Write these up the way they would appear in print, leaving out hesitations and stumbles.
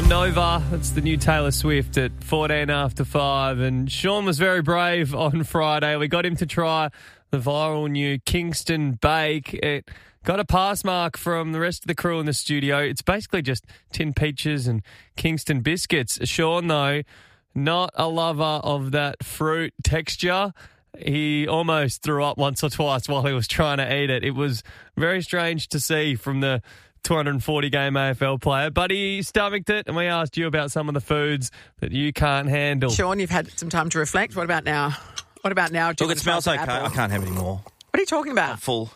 on Nova. It's the new Taylor Swift at 14 after 5. And Sean was very brave on Friday. We got him to try the viral new Kingston Bake. It got a pass mark from the rest of the crew in the studio. It's basically just tin peaches and Kingston biscuits. Sean, though, not a lover of that fruit texture. He almost threw up once or twice while he was trying to eat it. It was very strange to see from the 240-game AFL player, but he stomached it, and we asked you about some of the foods that you can't handle. Sean, you've had some time to reflect. What about now? What about now? Look, it smells okay. I can't have any more. What are you talking about? I'm full.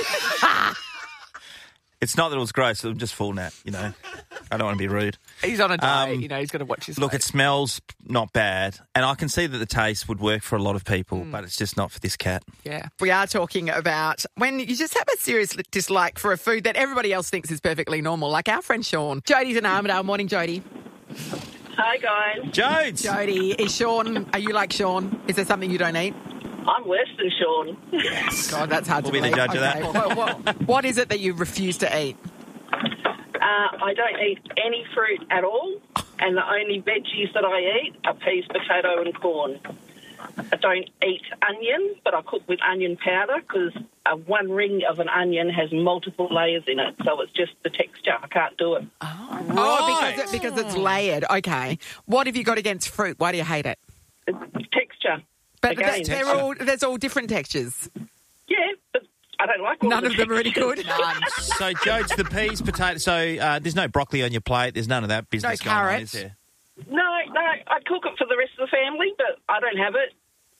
It's not that it was gross. I'm just full now, you know. I don't want to be rude. He's on a diet, he's got to watch his Look, weight. it smells not bad, and I can see that the taste would work for a lot of people, but it's just not for this cat. Yeah. We are talking about when you just have a serious dislike for a food that everybody else thinks is perfectly normal, like our friend Sean. Jodie's in Armidale. Morning, Jodie. Hi, guys. Jodes! Jodie, is Sean, are you like Sean? Is there something you don't eat? I'm worse than Sean. Yes. God, that's hard We'll to be the believe. judge of that. Well, what is it that you refuse to eat? I don't eat any fruit at all, and the only veggies that I eat are peas, potato and corn. I don't eat onion, but I cook with onion powder because one ring of an onion has multiple layers in it, so it's just the texture. I can't do it. Oh, because it's layered. Okay. What have you got against fruit? Why do you hate it? It's texture. But Again, there's all different textures. Yeah, but I don't like all None of them are any good. So, Jodes, the peas, potato, so there's no broccoli on your plate. There's none of that business going on, is there? No, I cook it for the rest of the family, but I don't have it.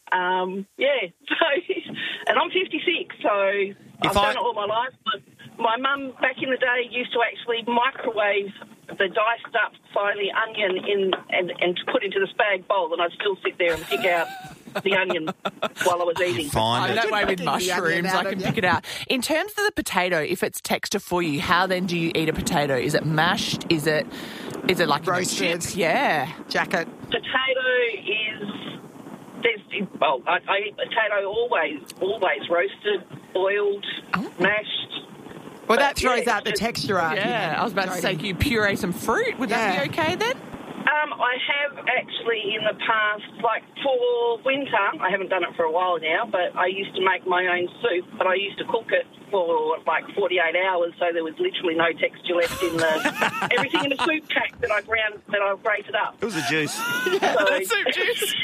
And I'm 56, so I've done it all my life. My mum, back in the day, used to actually microwave the diced up finely onion and put into the spag bowl, and I'd still sit there and pick out the onion while I was eating. Fine. I'm that way with mushrooms. I can pick it out. In terms of the potato, if it's texture for you, how then do you eat a potato? Is it mashed? Is it like roasted? Chips? Yeah. Jacket. Potato is... I eat potato always roasted, boiled, mashed. Well, that throws out the texture argument. Yeah, I was about to say, can you puree some fruit? Would that be okay then? I have actually in the past, like for winter, I haven't done it for a while now, but I used to make my own soup, but I used to cook it for like 48 hours, so there was literally no texture left in everything in the soup pack that I grated up. It was a juice. Soup juice.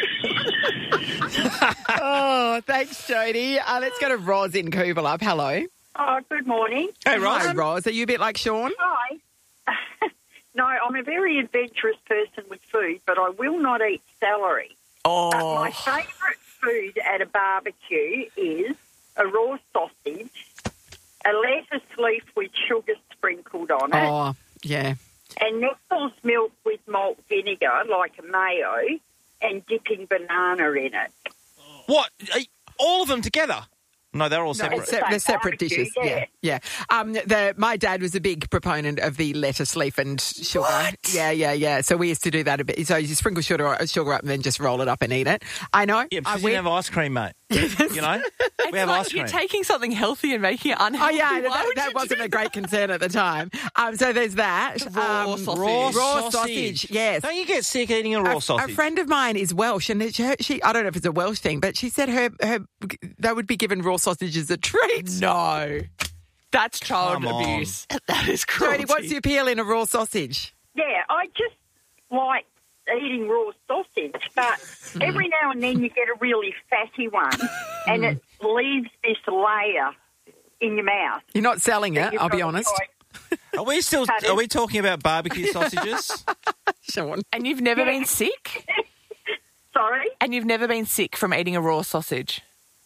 Oh, thanks, Jodie. Let's go to Roz in Coolbellup. Hello. Oh, good morning. Hey, Roz. Hi, Roz. Are you a bit like Sean? Hi. No, I'm a very adventurous person with food, but I will not eat celery. Oh. My favourite food at a barbecue is a raw sausage, a lettuce leaf with sugar sprinkled on it. Oh, yeah. And Nestle's milk with malt vinegar, like a mayo, and dipping banana in it. What? All of them together? No, they're all separate. They're separate dishes. Yeah. My dad was a big proponent of the lettuce leaf and sugar. What? Yeah. So we used to do that a bit. So you sprinkle sugar up and then just roll it up and eat it. I know. Yeah, because we have ice cream, mate. You know? We have ice cream. You're taking something healthy and making it unhealthy. Oh, yeah, that wasn't a great concern at the time. So there's that. Raw sausage. Raw sausage, yes. Don't you get sick eating a raw sausage? A friend of mine is Welsh, and she I don't know if it's a Welsh thing, but she said they would be given raw sausage as a treat. No. That's child abuse. That is cruelty. Jodie, what's the appeal in a raw sausage? Yeah, I just like eating raw sausage, but every now and then you get a really fatty one and it leaves this layer in your mouth. You're not selling it, I'll be honest. Are we talking about barbecue sausages? Sean. And you've never been sick? Sorry? And you've never been sick from eating a raw sausage?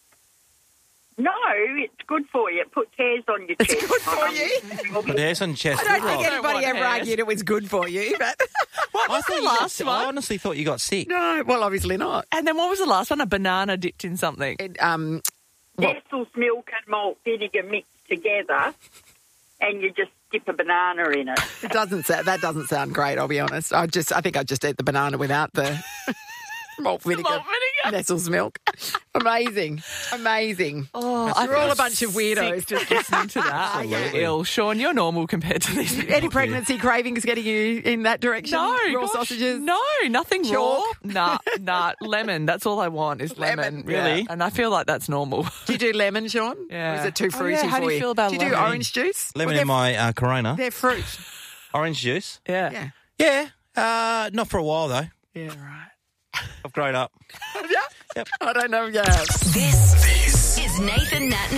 No, it's good for you. It puts hairs on your chest. It's good for you? Put hairs on your chest. I don't think anybody ever argued it was good for you, but... What was the last one? I honestly thought you got sick. No, well, obviously not. And then what was the last one? A banana dipped in something? Nestle's milk and malt vinegar mixed together, and you just dip a banana in it. That doesn't sound great, I'll be honest. I think I'd just eat the banana without the malt vinegar. Nestle's milk. Amazing. Oh, We're all a bunch of weirdos. Just listening to that. You're ill. Sean, you're normal compared to these people. Any pregnancy cravings getting you in that direction? No. Raw sausages? No, nothing Chalk? raw. Nah. Lemon. That's all I want is lemon. Really? Yeah. And I feel like that's normal. Do you do lemon, Sean? Yeah. Or is it too fruity How for do you feel about Do you do lemon? orange juice? Lemon Well, in my Corona. they're fruit. Orange juice. Yeah. Yeah. Yeah. Not for a while, though. Yeah, right. I've grown up. Yeah? Yep. I don't know if you have. This is Nathan Nat